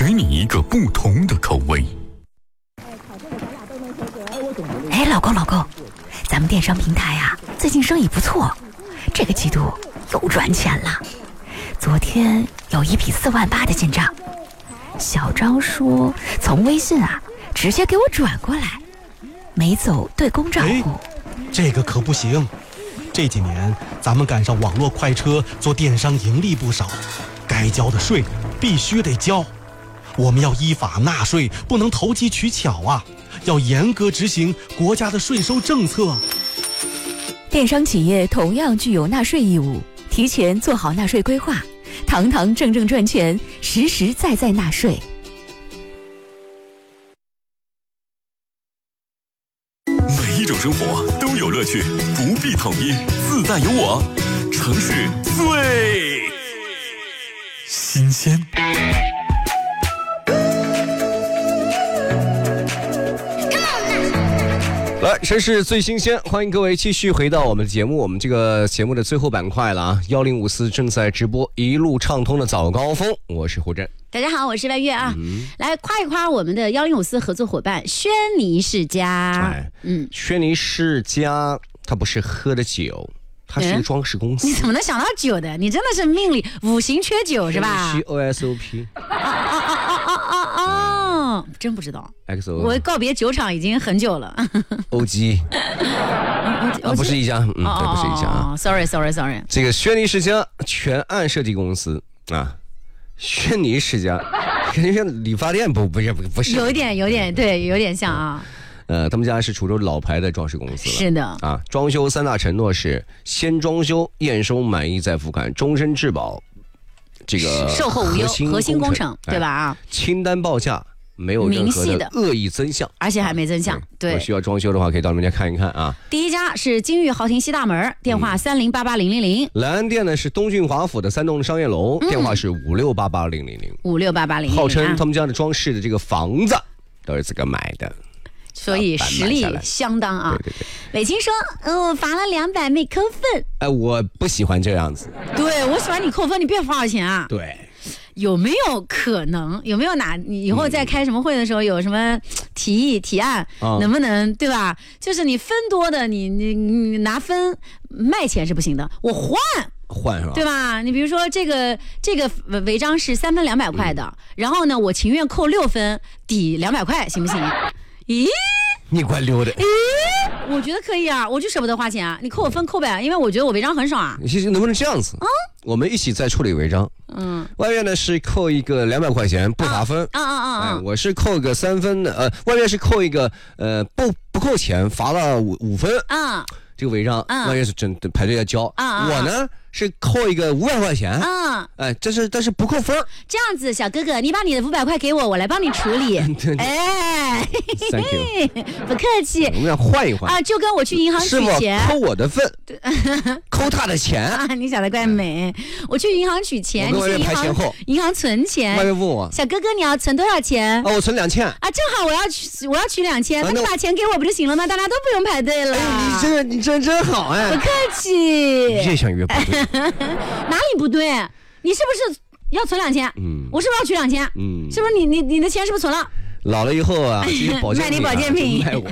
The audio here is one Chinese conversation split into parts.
给你一个不同的口味。 哎，老公，咱们电商平台啊，最近生意不错，这个季度又赚钱了。昨天有一笔4万8的进账，小张说从微信啊直接给我转过来，没走对公账户。 这个可不行，这几年咱们赶上网络快车，做电商盈利不少，该交的税必须得交。我们要依法纳税，不能投机取巧啊，要严格执行国家的税收政策。 电商企业同样具有纳税义务，提前做好纳税规划，堂堂正正赚钱，实实在在纳税。 每一种生活都有乐趣，不必统一，自带有我。城市最新鲜。 来，城市最新鲜，欢迎各位继续回到我们的节目。我们这个节目的最后板块了啊，1054正在直播，一路畅通的早高峰。我是胡震。 大家好，我是万月啊。来夸一夸我们的1054合作伙伴轩尼诗家。 轩尼诗家它不是喝的酒，它是一个装饰公司。 你怎么能想到酒的？你真的是命里五行缺酒是吧 ？OSOP。 真不知道。 XO。 我告别酒厂已经很久了。 OG。不是一家，对，不是一家啊。 Sorry。 这个轩尼诗家全案设计公司啊，轩尼诗家，感觉像理发店，不是。 有点，对，有点像啊。 他们家是滁州老牌的装饰公司了。 是的啊，装修3大承诺是：先装修、验收、满意再付款，终身质保。这个售后无忧，核心工程，对吧？啊， 清单报价。没有任何的恶意增项， 而且还没增项。对， 需要装修的话，可以到我们家看一看啊。 第一家是金域豪庭西大门，电话30880000。 莱安店呢是东郡华府的3栋商业楼，电话是5688000。号称他们家的装饰的这个房子都是这个买的， 所以实力相当啊。 对。 伟清说，我罚了200没扣分。 我不喜欢这样子。 对，我喜欢你扣分，你别罚我钱啊。 对。 有没有可能？有没有你以后在开什么会的时候有什么提案，能不能对吧？就是你分多的，你拿分卖钱是不行的，我换是吧？对吧？你比如说这个违章是3分200块的，然后呢，我情愿扣6分抵200块，行不行？咦？ 你怪溜的。 我觉得可以啊，我就舍不得花钱啊，你扣我分扣呗，因为我觉得我违章很少啊。 其实能不能这样子？我们一起再处理违章。外面呢是扣一个200块钱不罚分。我是扣一个3分的，外面是扣一个不扣钱罚了5分。这个违章，外面是真的排队要交。我呢是扣一个500块钱。但是不扣分。 这样子，小哥哥，你把你的500块给我，我来帮你处理。哎 ，Thank you， 不客气。 我们要换一换啊， 就跟我去银行取钱， 是我扣我的份，扣他的钱啊。你想得怪美。我去银行取钱，你去银行存钱。 外面问我， 小哥哥，你要存多少钱？ 我存2000。 正好我要取2000，那你把钱给我不就行了吗？大家都不用排队了。 你真好哎。 不客气。 越想越不对。 哪里不对？你是不是要存2000？我是不是要取2000？是不是你的钱是不是存了？ 老了以后啊，这些保健品卖你保健品， 卖我。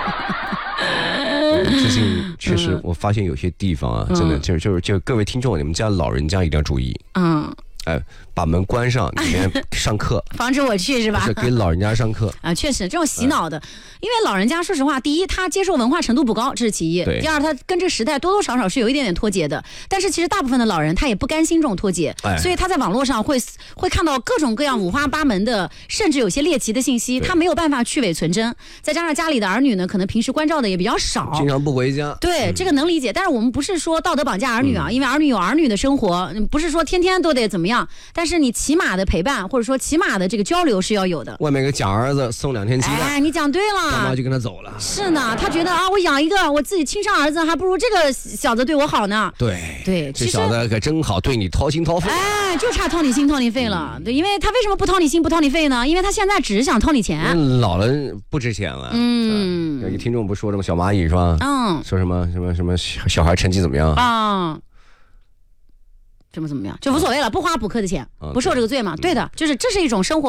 最近确实，我发现有些地方啊，真的就是各位听众，你们家老人家一定要注意。把门关上，里面上课， 防止我去是吧？ 是给老人家上课啊，确实这种洗脑的，因为老人家说实话，第一他接受文化程度不高，这是其一；第二他跟这个时代多多少少是有一点点脱节的。但是其实大部分的老人他也不甘心这种脱节，所以他在网络上会看到各种各样五花八门的，甚至有些猎奇的信息，他没有办法去伪存真。再加上家里的儿女呢，可能平时关照的也比较少， 经常不回家。 对，这个能理解。但是我们不是说道德绑架儿女啊，因为儿女有儿女的生活，不是说天天都得怎么样。但是你起码的陪伴，或者说起码的这个交流是要有的。 外面给讲儿子送2天鸡蛋， 你讲对了， 妈妈就跟他走了。 是呢，他觉得我养一个我自己亲生儿子，还不如这个小子对我好呢。 对，这小子可真好，对你掏心掏肺。 就差掏你心掏你肺了。对，因为他为什么不掏你心不掏你肺呢？因为他现在只是想掏你钱。 老了不值钱了。有一个听众不说什么小蚂蚁是吧？说什么小孩成绩怎么样啊？ 怎么样就无所谓了，不花补课的钱，不受这个罪嘛。对的，就是这是一种生活